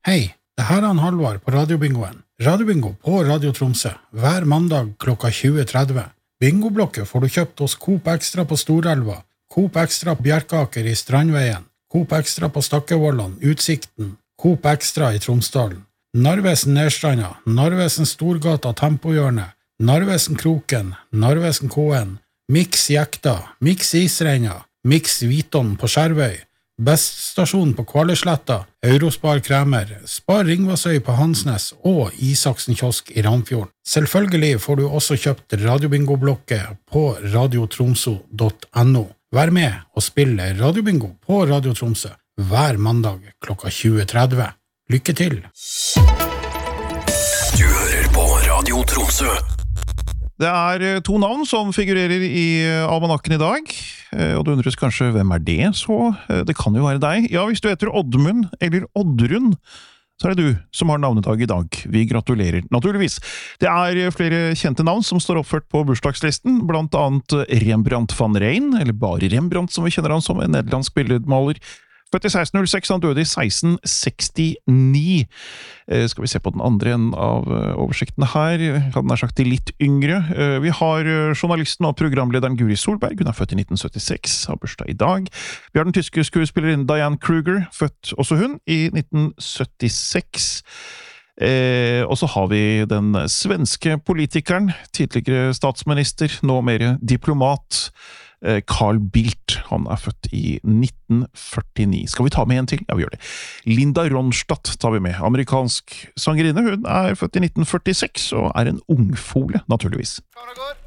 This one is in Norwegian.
Hei, det her er Halvard på Radiobingoen. Radiobingo på Radio Tromsø, hver mandag klokka 20.30. Bingoblokket får du kjøpt hos Coop Extra på Storelva, Coop Extra på Bjerkaker i Strandveien, Coop Extra på Stakkevollan, Utsikten, Coop Extra i Tromsdalen, Narvesen Nedstranda, Narvesen Storgata Tempohjørnet, Narvesen Kroken, Narvesen Kåen, Mix Jekta, Mix Isreina, Mix Viton på Skjervøy, Best stasjon på Kvaløysletta, Eurospar Kremer, Spar Ringvassøy på Hansnes og Isaksen kiosk i Ramfjorden. Selvfølgelig får du også kjøpt Radiobingo-blokket på radiotromso.no. Vær med og spille Radiobingo på Radio Tromsø hver mandag klokka 20.30. Lykke til! Du hører på Radio Tromsø. Det er to navn som figurerer i almanakken i dag, og du undres kanskje, hvem er det så? Det kan jo være deg. Ja, hvis du heter Oddmund eller Oddrun, så er det du som har navnedag i dag. Vi gratulerer, naturligvis. Det er flere kjente navn som står oppført på bursdagslisten, blant annet Rembrandt van Rijn, eller bare Rembrandt som vi kjenner han som, en nederlandsk billedmaler. Født i 1606, han døde i 1669. Skal vi se på den andre enden av oversikten her. Han er sagt de litt yngre. Vi har journalisten og programlederen Guri Solberg. Hun er født i 1976, har bursdag i dag. Vi har den tyske skuespillerinnen Diane Kruger, født også hun i 1976. Og så har vi den svenske politikeren, tidligere statsminister, nå mer diplomat, Carl Bildt. Han er født i 1949. Skal vi ta med en til? Ja, vi gjør det. Linda Ronstadt tar vi med. Amerikansk sangerinne. Hun er født i 1946 og er en ungfole, naturligvis.